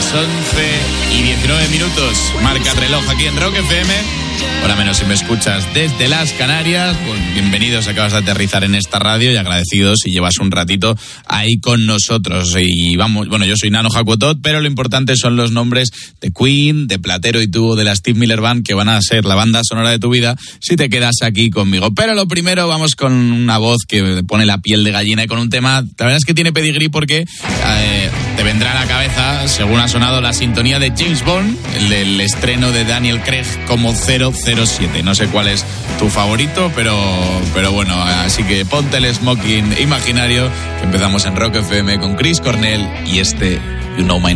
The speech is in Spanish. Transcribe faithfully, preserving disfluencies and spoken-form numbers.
once y diecinueve minutos. Marca el reloj aquí en Rock F M. Hola, menos si me escuchas desde las Canarias, pues bienvenidos, acabas de aterrizar en esta radio y agradecidos si llevas un ratito ahí con nosotros. Y vamos, bueno, yo soy Nano Jacotot, pero lo importante son los nombres de Queen, de Platero y tú, de la Steve Miller Band, que van a ser la banda sonora de tu vida si te quedas aquí conmigo. Pero lo primero, vamos con una voz que pone la piel de gallina y con un tema, la verdad es que tiene pedigrí porque eh, te vendrá a la cabeza, según ha sonado, la sintonía de James Bond, el del estreno de Daniel Craig como cero cero siete. No sé cuál es tu favorito, pero, pero bueno, así que ponte el smoking imaginario, que empezamos en Rock F M con Chris Cornell y este You Know My Name.